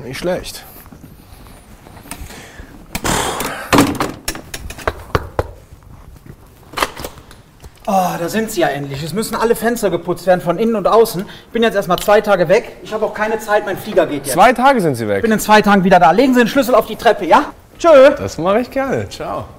Nicht schlecht. Oh, da sind sie ja endlich. Es müssen alle Fenster geputzt werden, von innen und außen. Ich bin jetzt erstmal 2 Tage weg. Ich habe auch keine Zeit, mein Flieger geht jetzt. 2 Tage sind Sie weg. Ich bin in 2 Tagen wieder da. Legen Sie den Schlüssel auf die Treppe, ja? Tschö. Das mache ich gerne. Ciao.